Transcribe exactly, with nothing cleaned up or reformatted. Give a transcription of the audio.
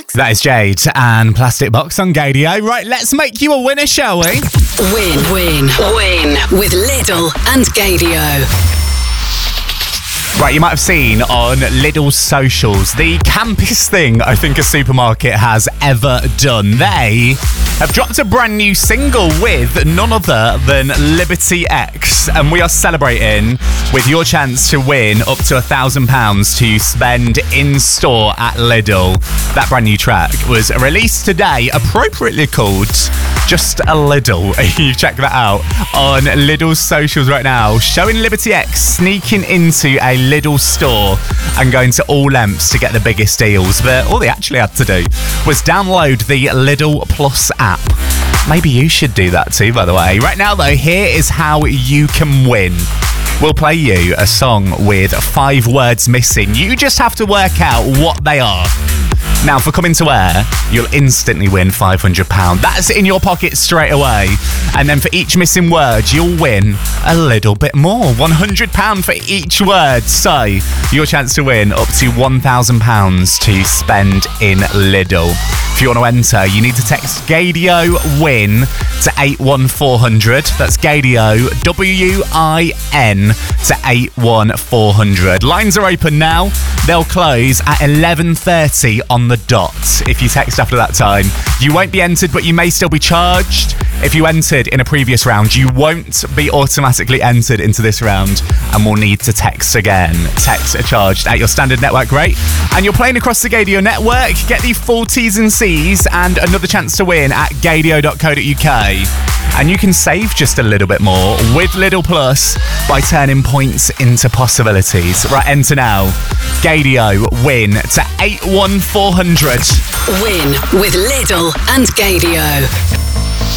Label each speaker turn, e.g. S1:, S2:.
S1: Box.
S2: That is Jade and Plastic Box on Gadio. Right, let's make you a winner, shall we?
S1: Win, win, win with Lidl and Gadio.
S2: Right, you might have seen on Lidl's socials the campest thing I think a supermarket has ever done. They have dropped a brand new single with none other than Liberty X, and we are celebrating with your chance to win up to a thousand pounds to spend in store at Lidl. That brand new track was released today, appropriately called Just a Lidl. You check that out on Lidl's socials right now, showing Liberty X sneaking into a Lidl store and going to all lengths to get the biggest deals. But all they actually had to do was download the Lidl Plus app. Maybe you should do that too, by the way. Right now, though, here is how you can win. We'll play you a song with five words missing. You just have to work out what they are. Now, for coming to air, you'll instantly win five hundred pounds. That's in your pocket straight away. And then for each missing word, you'll win a little bit more. one hundred pounds for each word. So, your chance to win up to one thousand pounds to spend in Lidl. If you want to enter, you need to text Gadio WIN to eight one four hundred. That's Gadio W I N to eight one four hundred. Lines are open now. They'll close at eleven thirty on the dot. If you text after that time, you won't be entered, but you may still be charged. If you entered in a previous round, you won't be automatically entered into this round and will need to text again. Texts are charged at your standard network rate. And you're playing across the Gadio network. Get the full T's and C's and another chance to win at gadio dot co dot uk. And you can save just a little bit more with Lidl Plus by turning points into possibilities. Right, enter now. Gadio WIN to eight one four hundred.
S1: Win with Lidl and Gadio.